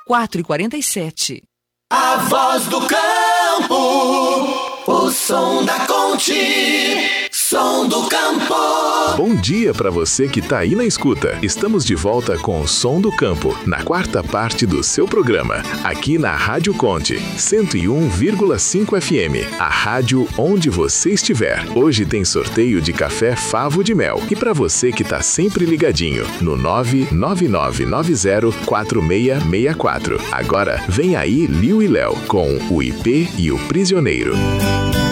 4h47. A voz do campo, o som da Conte, som do campo. Bom dia para você que tá aí na escuta. Estamos de volta com o Som do Campo, na quarta parte do seu programa, aqui na Rádio Conte, 101,5 FM, a rádio onde você estiver. Hoje tem sorteio de café Favo de Mel. E para você que tá sempre ligadinho, no 999904664. Agora, vem aí Liu e Léo, com o IP e o Prisioneiro.